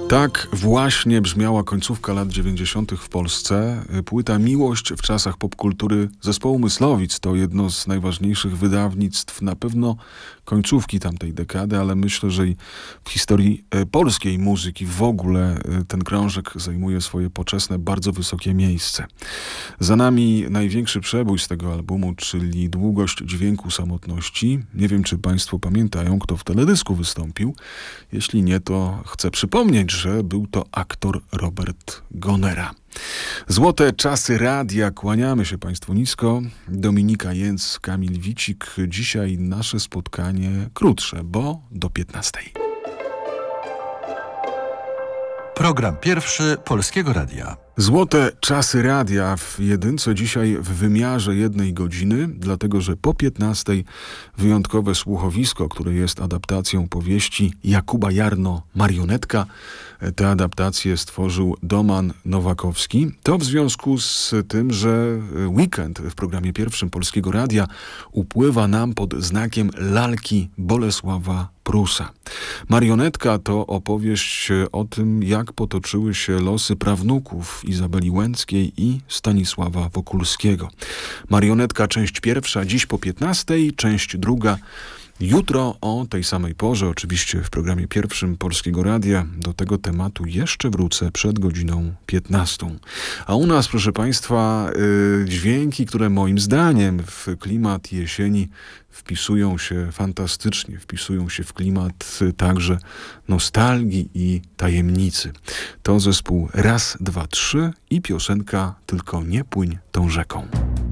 Tak właśnie brzmiała końcówka lat 90. w Polsce. Płyta Miłość w czasach popkultury zespołu Myslowic to jedno z najważniejszych wydawnictw, na pewno końcówki tamtej dekady, ale myślę, że i w historii polskiej muzyki w ogóle ten krążek zajmuje swoje poczesne, bardzo wysokie miejsce. Za nami największy przebój z tego albumu, czyli Długość dźwięku samotności. Nie wiem, czy państwo pamiętają, kto w teledysku wystąpił. Jeśli nie, to chcę przypomnieć, że był to aktor Robert Gonera. Złote czasy radia, kłaniamy się państwu nisko. Dominika Jęc, Kamil Wicik. Dzisiaj nasze spotkanie krótsze, bo do 15. Program pierwszy Polskiego Radia. Złote czasy radia w jedynce dzisiaj w wymiarze 1 godziny, dlatego że po 15 wyjątkowe słuchowisko, które jest adaptacją powieści Jakuba Jarno Marionetka. Tę adaptację stworzył Doman Nowakowski. To w związku z tym, że weekend w programie pierwszym Polskiego Radia upływa nam pod znakiem lalki Bolesława Prusa. Marionetka to opowieść o tym, jak potoczyły się losy prawnuków Izabeli Łęckiej i Stanisława Wokulskiego. Marionetka, część pierwsza, dziś po 15, część druga jutro o tej samej porze, oczywiście w programie pierwszym Polskiego Radia. Do tego tematu jeszcze wrócę przed godziną 15. A u nas, proszę państwa, dźwięki, które moim zdaniem w klimat jesieni wpisują się fantastycznie, wpisują się w klimat także nostalgii i tajemnicy. To zespół Raz, dwa, trzy i piosenka Tylko nie płyń tą rzeką.